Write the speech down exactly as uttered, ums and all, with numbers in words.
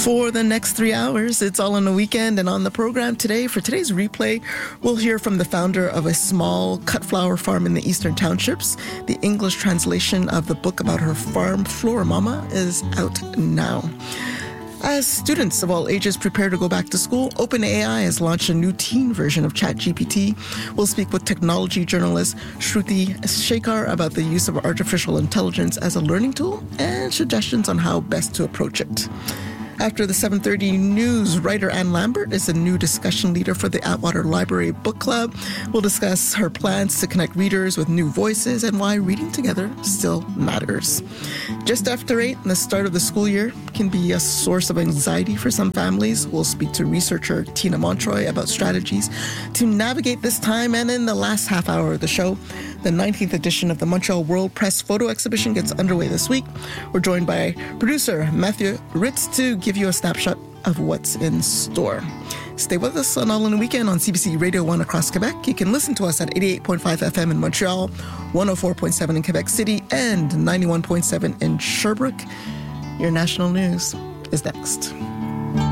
For the next three hours, it's all on the weekend. And on the program today, for today's replay, we'll hear from the founder of a small cut flower farm in the Eastern Townships. The English translation of the book about her farm, Flora Mama, is out now. As students of all ages prepare to go back to school, OpenAI has launched a new teen version of ChatGPT. We'll speak with technology journalist Shruti Shekhar about the use of artificial intelligence as a learning tool and suggestions on how best to approach it. After the seven thirty news, writer Anne Lambert is a new discussion leader for the Atwater Library Book Club. We'll discuss her plans to connect readers with new voices and why reading together still matters. Just after eight, the start of the school year can be a source of anxiety for some families. We'll speak to researcher Tina Montroy about strategies to navigate this time. And in the last half hour of the show, the nineteenth edition of the Montreal World Press Photo Exhibition gets underway this week. We're joined by producer Matthew Ritz to give you a snapshot of what's in store. Stay with us on All in a Weekend on C B C Radio one across Quebec. You can listen to us at eighty-eight point five F M in Montreal, one oh four point seven in Quebec City, and ninety-one point seven in Sherbrooke. Your national news is next.